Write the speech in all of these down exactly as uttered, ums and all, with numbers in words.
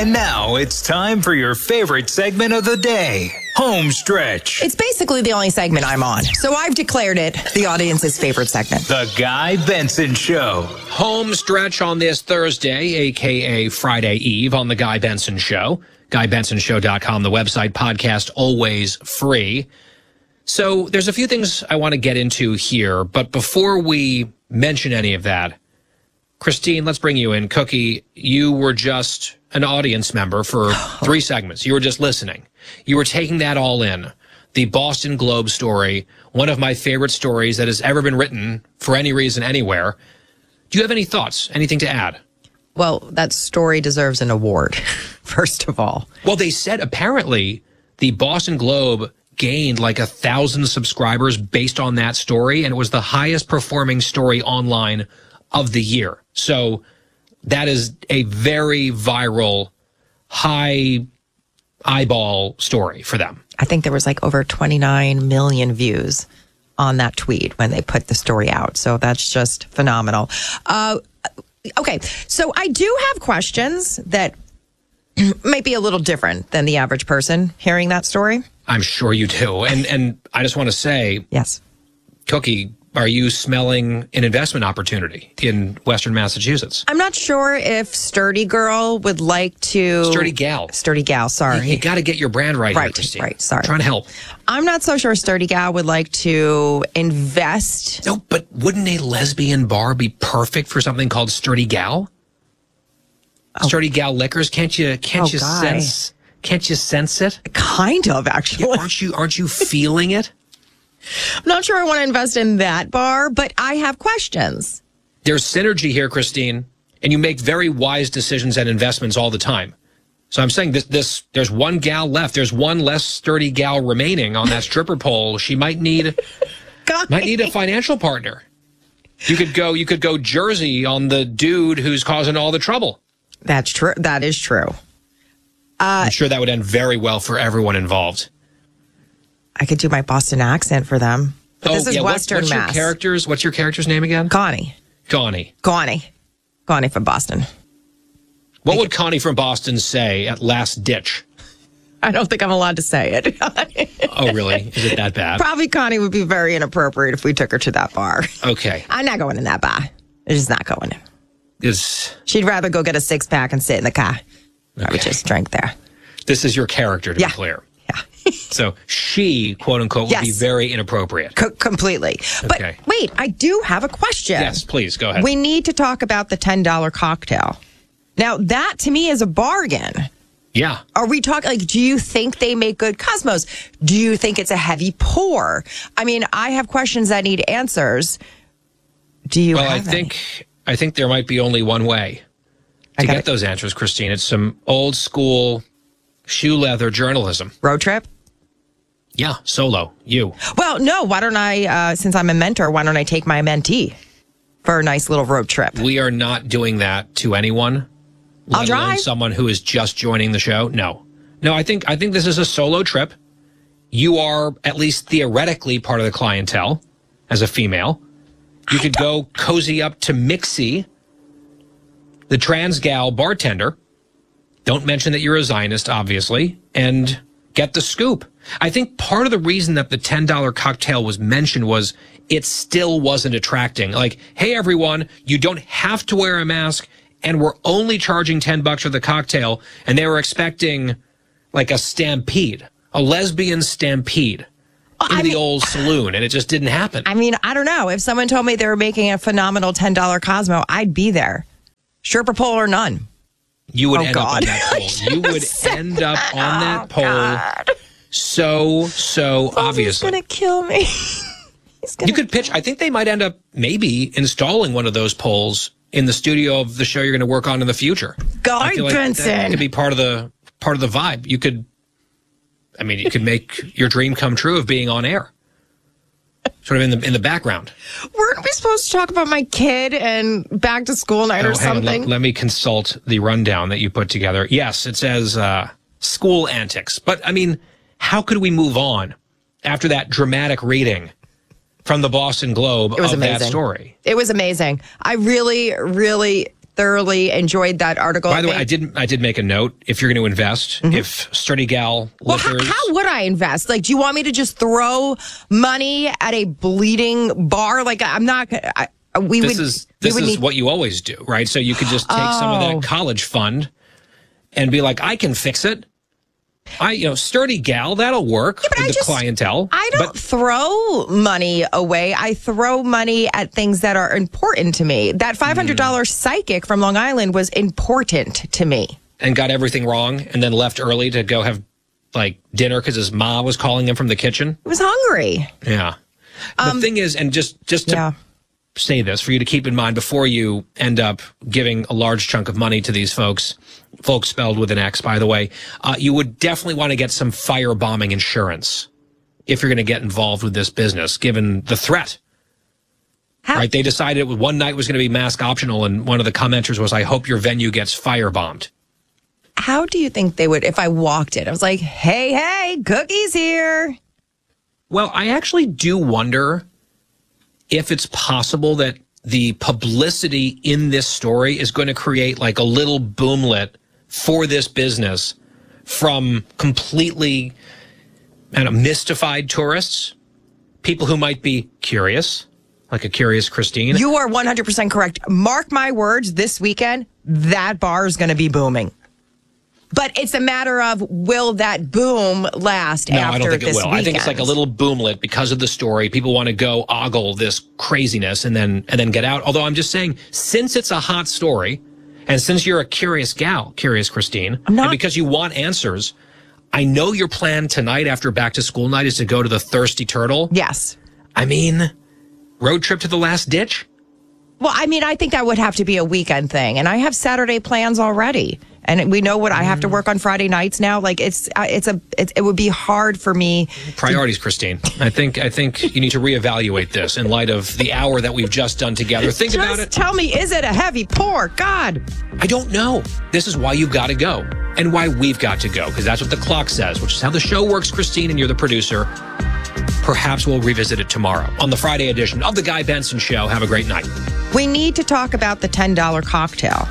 And now it's time for your favorite segment of the day, Home Stretch. It's basically the only segment I'm on, so I've declared it the audience's favorite segment. The Guy Benson Show. Home Stretch on this Thursday, a k a. Friday Eve on The Guy Benson Show. guy benson show dot com, the website, podcast, always free. So there's a few things I want to get into here, but before we mention any of that, Christine, let's bring you in. Cookie, you were just an audience member for three segments. You were just listening. You were taking that all in. The Boston Globe story, one of my favorite stories that has ever been written for any reason anywhere. Do you have any thoughts? Anything to add? Well, that story deserves an award, first of all. Well, they said apparently the Boston Globe gained like a thousand subscribers based on that story, and it was the highest performing story online of the year. So that is a very viral, high eyeball story for them. I think there was like over twenty-nine million views on that tweet when they put the story out. So that's just phenomenal. Uh, okay, so I do have questions that might be a little different than the average person hearing that story. I'm sure you do. And and I just want to say, yes, Cookie, are you smelling an investment opportunity in Western Massachusetts? I'm not sure if Sturdy Girl would like to... Sturdy Gal. Sturdy Gal, sorry. You, you got to get your brand right, right here, Christine. Right, sorry. I'm trying to help. I'm not so sure Sturdy Gal would like to invest... No, but wouldn't a lesbian bar be perfect for something called Sturdy Gal? Oh. Sturdy Gal Liquors? Can't you, can't oh, you guy. sense... Can't you sense it? Kind of, actually. Yeah, aren't you, aren't you feeling it? I'm not sure I want to invest in that bar, but I have questions. There's synergy here, Christine, and you make very wise decisions and investments all the time. So I'm saying this, this, there's one gal left. There's one less sturdy gal remaining on that stripper pole. She might need, might need a financial partner. You could go, you could go Jersey on the dude who's causing all the trouble. That's true. That is true. Uh, I'm sure that would end very well for everyone involved. I could do my Boston accent for them. But oh, this is yeah. Western what, what's Mass. Your characters, what's your character's name again? Connie. Connie. Connie. Connie from Boston. What would Connie from Boston say at Last Ditch? I don't think I'm allowed to say it. Oh, really? Is it that bad? Probably Connie would be very inappropriate if we took her to that bar. Okay. I'm not going in that bar. I'm just not going. Is She'd rather go get a six pack and sit in the car. Okay. I would just drink there. This is your character, to yeah. be clear. Yeah. So she, quote unquote, yes. would be very inappropriate. Co- completely. Okay. But wait, I do have a question. Yes, please, go ahead. We need to talk about the ten dollar cocktail. Now, that to me is a bargain. Yeah. Are we talking, like, do you think they make good Cosmos? Do you think it's a heavy pour? I mean, I have questions that need answers. Do you well, have I any? think I think there might be only one way to gotta, get those answers, Christine. It's some old school shoe leather journalism. Road trip? Yeah, solo, you. Well, no, why don't I, uh, since I'm a mentor, why don't I take my mentee for a nice little road trip? We are not doing that to anyone. I'll let alone drive. Someone who is just joining the show. No. No, I think I think this is a solo trip. You are at least theoretically part of the clientele as a female. You could go cozy up to Mixie, the trans gal bartender. Don't mention that you're a Zionist, obviously, and get the scoop. I think part of the reason that the ten dollar cocktail was mentioned was it still wasn't attracting. Like, hey, everyone, you don't have to wear a mask, and we're only charging ten bucks for the cocktail. And they were expecting like a stampede, a lesbian stampede into I the mean, old saloon, and it just didn't happen. I mean, I don't know. If someone told me they were making a phenomenal ten dollar Cosmo, I'd be there. Stripper pole or none. You would oh, end God. up on that pole. You would end up that. on that oh, pole God. so, so oh, obviously. He's going to kill me. he's gonna You could pitch. I think they might end up maybe installing one of those poles in the studio of the show you're going to work on in the future. Guy I feel like Benson. That could be part of the part of the vibe. You could, I mean, you could make your dream come true of being on air, sort of in the in the background. Weren't we supposed to talk about my kid and back to school night oh, or hang on, something? let, let me consult the rundown that you put together. Yes, it says uh, school antics. But, I mean, how could we move on after that dramatic reading from the Boston Globe it was of amazing. that story? It was amazing. I really, really thoroughly enjoyed that article. By the way, I did I did make a note. If you're going to invest, mm-hmm. if Sturdy Gal well, liquors, how, how would I invest? Like, do you want me to just throw money at a bleeding bar? Like, I'm not. I, we this would. is this would is need, what you always do, right? So you could just take oh. some of that college fund and be like, I can fix it. I, you know, Sturdy Gal, that'll work yeah, with I the just, clientele. I don't but, throw money away. I throw money at things that are important to me. That five hundred dollars mm. psychic from Long Island was important to me. And got everything wrong and then left early to go have, like, dinner because his ma was calling him from the kitchen. He was hungry. Yeah. Um, the thing is, and just, just to... Yeah. say this for you to keep in mind before you end up giving a large chunk of money to these folks, folks spelled with an X, by the way, uh, you would definitely want to get some firebombing insurance if you're going to get involved with this business, given the threat. How? Right? They decided it was, one night was going to be mask optional, and one of the commenters was, I hope your venue gets firebombed. How do you think they would, if I walked in, I was like, hey, hey, cookies here. Well, I actually do wonder if it's possible that the publicity in this story is going to create like a little boomlet for this business from completely kind of mystified tourists, people who might be curious, like a curious Christine. You are one hundred percent correct. Mark my words, this weekend, that bar is going to be booming. But it's a matter of, will that boom last no, after this I don't think it will. weekend? I think it's like a little boomlet because of the story. People want to go ogle this craziness and then and then get out. Although I'm just saying, since it's a hot story, and since you're a curious gal, curious Christine, I'm not- and because you want answers, I know your plan tonight after back to school night is to go to the Thirsty Turtle. Yes. I mean, road trip to the last ditch? Well, I mean, I think that would have to be a weekend thing. And I have Saturday plans already. And we know what I have to work on Friday nights now. Like it's, it's a, it, it would be hard for me. Priorities, Christine. I think, I think you need to reevaluate this in light of the hour that we've just done together. Think just about it. Tell me, is it a heavy pour? God, I don't know. This is why you got to go, and why we've got to go, because that's what the clock says, which is how the show works, Christine. And you're the producer. Perhaps we'll revisit it tomorrow on the Friday edition of the Guy Benson Show. Have a great night. We need to talk about the ten dollar cocktail.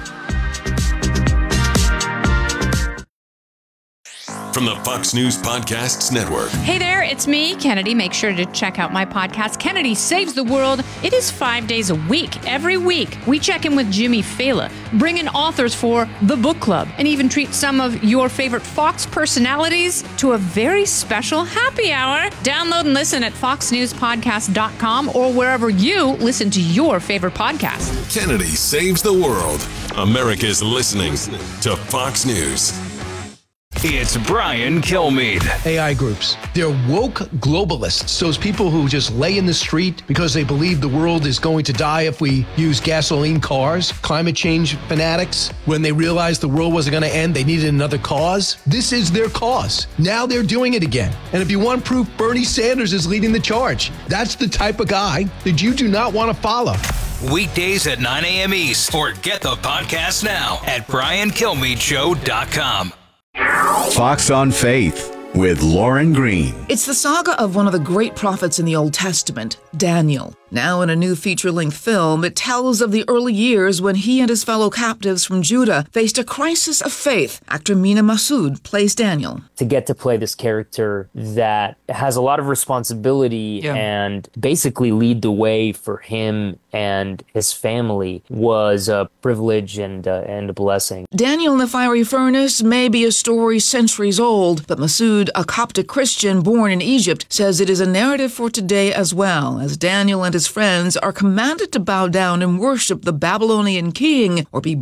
From the Fox News Podcasts Network. Hey there, it's me, Kennedy. Make sure to check out my podcast, Kennedy Saves the World. It is five days a week. Every week, we check in with Jimmy Fallon, bring in authors for the book club, and even treat some of your favorite Fox personalities to a very special happy hour. Download and listen at fox news podcast dot com or wherever you listen to your favorite podcast. Kennedy Saves the World. America's listening to Fox News. It's Brian Kilmeade. A I groups. They're woke globalists. Those people who just lay in the street because they believe the world is going to die if we use gasoline cars. Climate change fanatics. When they realized the world wasn't going to end, they needed another cause. This is their cause. Now they're doing it again. And if you want proof, Bernie Sanders is leading the charge. That's the type of guy that you do not want to follow. Weekdays at nine a.m. East. Or get the podcast now at brian kilmeade show dot com. Fox on Faith with Lauren Green. It's the saga of one of the great prophets in the Old Testament, Daniel. Now in a new feature-length film, it tells of the early years when he and his fellow captives from Judah faced a crisis of faith. Actor Mina Massoud plays Daniel. To get to play this character that has a lot of responsibility yeah. and basically lead the way for him and his family was a privilege and, uh, and a blessing. Daniel in the Fiery Furnace may be a story centuries old, but Massoud, a Coptic Christian born in Egypt, says it is a narrative for today as well, as Daniel and his friends are commanded to bow down and worship the Babylonian king or be